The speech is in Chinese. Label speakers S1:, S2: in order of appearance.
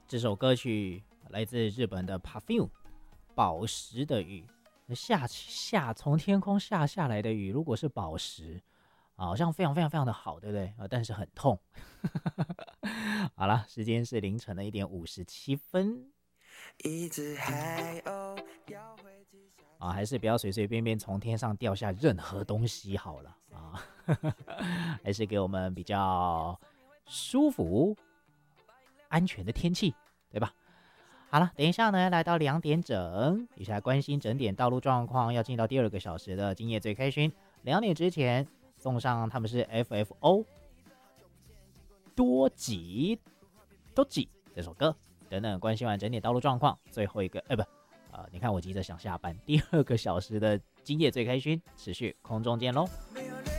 S1: 这首歌曲来自日本的 Perfume 宝石的雨，从天空下下来的雨，如果是宝石，好像非常非常非常的好，对不对？但是很痛。好了，时间是凌晨的1:57。还是不要随随便便从天上掉下任何东西好了啊，还是给我们比较舒服、安全的天气，对吧？好了，等一下呢，来到2点整，以下关心整点道路状况，要进到第2个小时的今夜最开心。2点之前送上他们是 FFO 多吉这首歌，等等关心完整点道路状况，最后一个不，你看我急着想下班，第2个小时的今夜最开心持续空中见喽。没有人